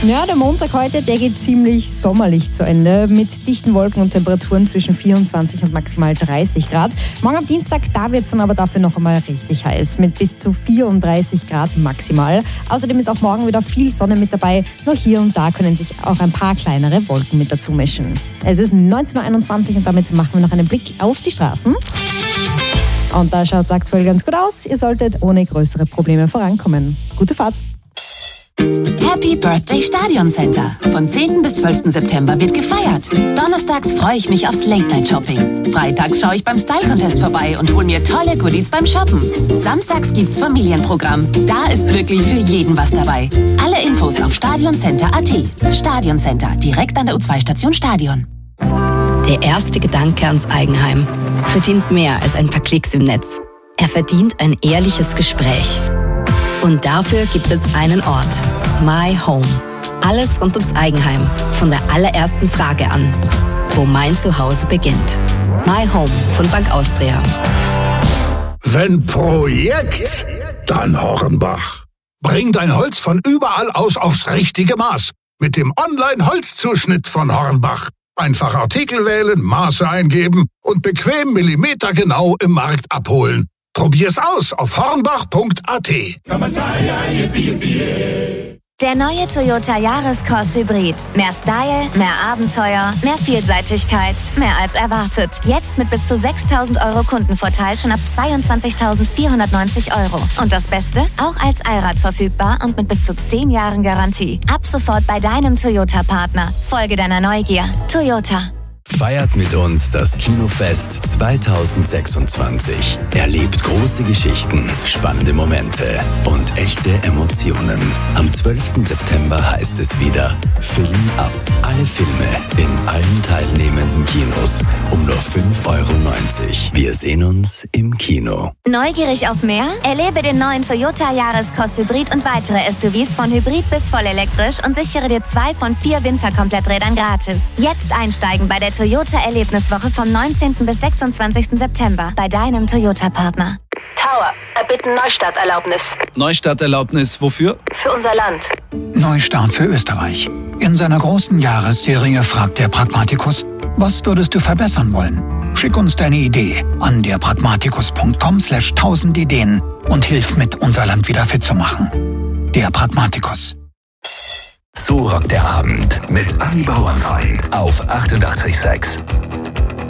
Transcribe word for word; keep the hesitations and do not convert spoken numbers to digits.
Ja, der Montag heute, der geht ziemlich sommerlich zu Ende mit dichten Wolken und Temperaturen zwischen vierundzwanzig und maximal dreißig Grad. Morgen am Dienstag, da wird es dann aber dafür noch einmal richtig heiß mit bis zu vierunddreißig Grad maximal. Außerdem ist auch morgen wieder viel Sonne mit dabei. Nur hier und da können sich auch ein paar kleinere Wolken mit dazu mischen. Es ist neunzehn Uhr einundzwanzig und damit machen wir noch einen Blick auf die Straßen. Und da schaut es aktuell ganz gut aus. Ihr solltet ohne größere Probleme vorankommen. Gute Fahrt! Happy Birthday Stadion Center. Von zehnten bis zwölften September wird gefeiert. Donnerstags freue ich mich aufs Late-Night-Shopping. Freitags schaue ich beim Style-Contest vorbei und hole mir tolle Goodies beim Shoppen. Samstags gibt's Familienprogramm. Da ist wirklich für jeden was dabei. Alle Infos auf stadioncenter punkt a t. Stadion Center, direkt an der U zwei Station Stadion. Der erste Gedanke ans Eigenheim verdient mehr als ein paar Klicks im Netz. Er verdient ein ehrliches Gespräch. Und dafür gibt's jetzt einen Ort. My Home. Alles rund ums Eigenheim. Von der allerersten Frage an. Wo mein Zuhause beginnt. My Home von Bank Austria. Wenn Projekt, dann Hornbach. Bring dein Holz von überall aus aufs richtige Maß. Mit dem Online-Holzzuschnitt von Hornbach. Einfach Artikel wählen, Maße eingeben und bequem millimetergenau im Markt abholen. Probier's aus auf hornbach punkt a t. Der neue Toyota Yaris-Cross Hybrid. Mehr Style, mehr Abenteuer, mehr Vielseitigkeit, mehr als erwartet. Jetzt mit bis zu sechstausend Euro Kundenvorteil schon ab zweiundzwanzigtausendvierhundertneunzig Euro. Und das Beste? Auch als Allrad verfügbar und mit bis zu zehn Jahren Garantie. Ab sofort bei deinem Toyota-Partner. Folge deiner Neugier. Toyota. Feiert mit uns das Kinofest zweitausendsechsundzwanzig. Erlebt große Geschichten, spannende Momente und echte Emotionen. Am zwölften September heißt es wieder Film ab. Alle Filme in allen teilnehmenden Kinos um nur fünf Euro neunzig. Wir sehen uns im Kino. Neugierig auf mehr? Erlebe den neuen Toyota Yaris Cross Hybrid und weitere S U Vs von Hybrid bis vollelektrisch und sichere dir zwei von vier Winterkompletträdern gratis. Jetzt einsteigen bei der Toyota-Erlebniswoche vom neunzehnten bis sechsundzwanzigsten September bei deinem Toyota-Partner. Tower, erbitten Neustarterlaubnis. Neustarterlaubnis wofür? Für unser Land. Neustart für Österreich. In seiner großen Jahresserie fragt der Pragmatikus, was würdest du verbessern wollen? Schick uns deine Idee an derpragmatikus punkt com slash tausend Ideen und hilf mit, unser Land wieder fit zu machen. Der Pragmatikus. So rockt der Abend mit Anni Bauernfeind auf achtundachtzig Komma sechs.